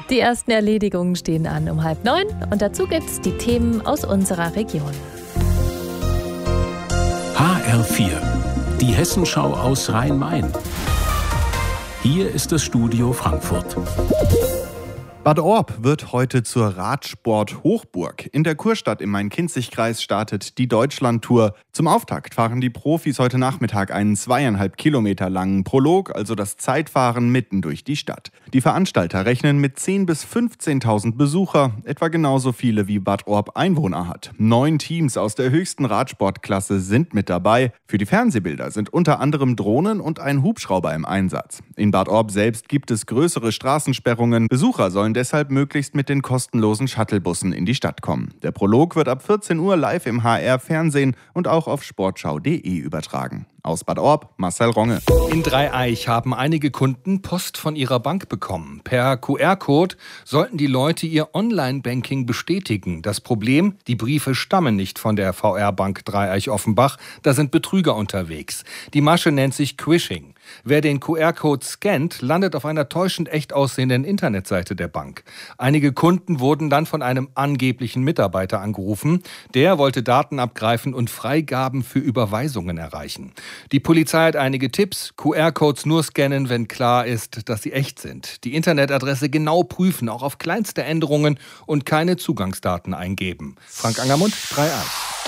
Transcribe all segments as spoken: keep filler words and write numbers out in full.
Die ersten Erledigungen stehen an um halb neun und dazu gibt's die Themen aus unserer Region. H R vier, die Hessenschau aus Rhein-Main. Hier ist das Studio Frankfurt. Bad Orb wird heute zur Radsport-Hochburg. In der Kurstadt im Main-Kinzig-Kreis startet die Deutschlandtour. Zum Auftakt fahren die Profis heute Nachmittag einen zweieinhalb Kilometer langen Prolog, also das Zeitfahren mitten durch die Stadt. Die Veranstalter rechnen mit zehntausend bis fünfzehntausend Besucher, etwa genauso viele wie Bad Orb Einwohner hat. Neun Teams aus der höchsten Radsportklasse sind mit dabei. Für die Fernsehbilder sind unter anderem Drohnen und ein Hubschrauber im Einsatz. In Bad Orb selbst gibt es größere Straßensperrungen. Besucher sollen deshalb möglichst mit den kostenlosen Shuttlebussen in die Stadt kommen. Der Prolog wird ab vierzehn Uhr live im H R-Fernsehen und auch auf sportschau punkt de übertragen. Aus Bad Orb, Marcel Ronge. In Dreieich haben einige Kunden Post von ihrer Bank bekommen. Per Q R-Code sollten die Leute ihr Online-Banking bestätigen. Das Problem, die Briefe stammen nicht von der V R-Bank Dreieich-Offenbach. Da sind Betrüger unterwegs. Die Masche nennt sich Quishing. Wer den Q R-Code scannt, landet auf einer täuschend echt aussehenden Internetseite der Bank. Einige Kunden wurden dann von einem angeblichen Mitarbeiter angerufen. Der wollte Daten abgreifen und Freigaben für Überweisungen erreichen. Die Polizei hat einige Tipps. Q R-Codes nur scannen, wenn klar ist, dass sie echt sind. Die Internetadresse genau prüfen, auch auf kleinste Änderungen und keine Zugangsdaten eingeben. Frank Angermund, Dreieich.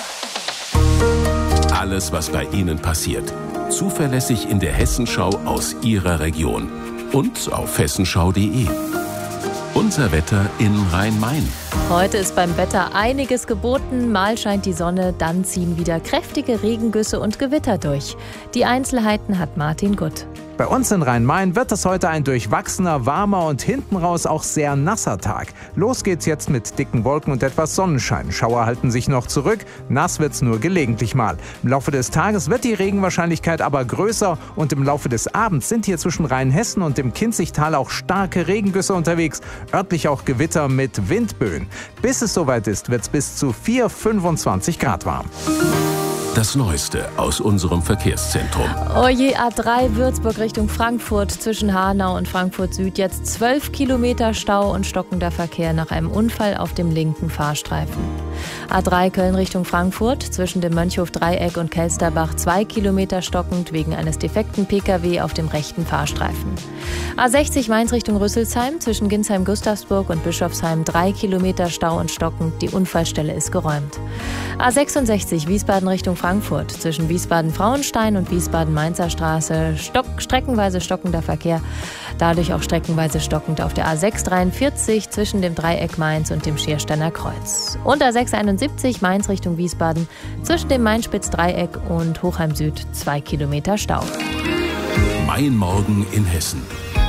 Alles, was bei Ihnen passiert. Zuverlässig in der Hessenschau aus Ihrer Region. Und auf hessenschau punkt de. Unser Wetter in Rhein-Main. Heute ist beim Wetter einiges geboten. Mal scheint die Sonne, dann ziehen wieder kräftige Regengüsse und Gewitter durch. Die Einzelheiten hat Martin Gutt. Bei uns in Rhein-Main wird es heute ein durchwachsener, warmer und hinten raus auch sehr nasser Tag. Los geht's jetzt mit dicken Wolken und etwas Sonnenschein. Schauer halten sich noch zurück, nass wird's nur gelegentlich mal. Im Laufe des Tages wird die Regenwahrscheinlichkeit aber größer und im Laufe des Abends sind hier zwischen Rheinhessen und dem Kinzigtal auch starke Regengüsse unterwegs, örtlich auch Gewitter mit Windböen. Bis es soweit ist, wird's bis zu vier, fünfundzwanzig Grad warm. Das Neueste aus unserem Verkehrszentrum. Oh je, A drei Würzburg Richtung Frankfurt zwischen Hanau und Frankfurt Süd. Jetzt zwölf Kilometer Stau und stockender Verkehr nach einem Unfall auf dem linken Fahrstreifen. A drei Köln Richtung Frankfurt zwischen dem Mönchhof-Dreieck und Kelsterbach zwei Kilometer stockend wegen eines defekten P K W auf dem rechten Fahrstreifen. A sechzig Mainz Richtung Rüsselsheim zwischen Ginsheim-Gustavsburg und Bischofsheim drei Kilometer Stau und stockend. Die Unfallstelle ist geräumt. A sechsundsechzig Wiesbaden Richtung Frankfurt zwischen Wiesbaden-Frauenstein und Wiesbaden-Mainzer Straße stock, streckenweise stockender Verkehr. Dadurch auch streckenweise stockend auf der A sechs dreiundvierzig zwischen dem Dreieck Mainz und dem Schiersteiner Kreuz. Und A sechs einundsiebzig Mainz Richtung Wiesbaden zwischen dem Mainspitz-Dreieck und Hochheim Süd zwei Kilometer Stau. Mein Morgen in Hessen.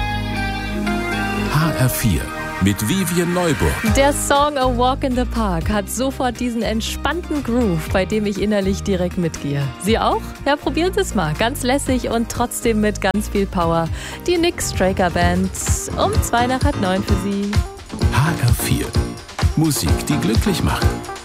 H R vier. Mit Vivian Neuburg. Der Song A Walk in the Park hat sofort diesen entspannten Groove, bei dem ich innerlich direkt mitgehe. Sie auch? Ja, probieren Sie es mal. Ganz lässig und trotzdem mit ganz viel Power. Die Nick Straker Band um zwei nach halb neun für Sie. H R vier. Musik, die glücklich macht.